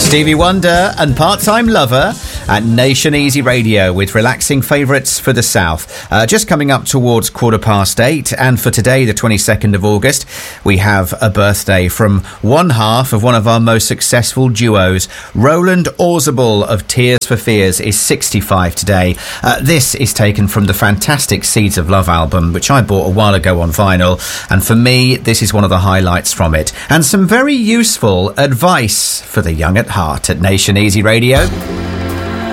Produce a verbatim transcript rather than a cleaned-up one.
Stevie Wonder and Part-Time Lover at Nation Easy Radio with relaxing favourites for the South. Uh, just coming up towards quarter past eight, and for today, the twenty-second of August, we have a birthday from one half of one of our most successful duos. Roland Orzabal of Tears for Fears is sixty-five today. Uh, this is taken from the fantastic Seeds of Love album, which I bought a while ago on vinyl, and for me, this is one of the highlights from it. And some very useful advice for the young at heart at Nation Easy Radio.